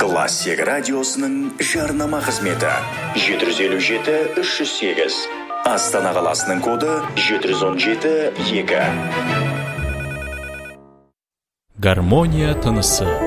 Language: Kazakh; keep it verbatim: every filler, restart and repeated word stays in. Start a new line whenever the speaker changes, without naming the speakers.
Классик радиосының жарнама қызметі жеті жүз елу жеті үш жүз сегіз. Астана қаласының коды жеті жүз он жеті екі.
Гармония тынысы.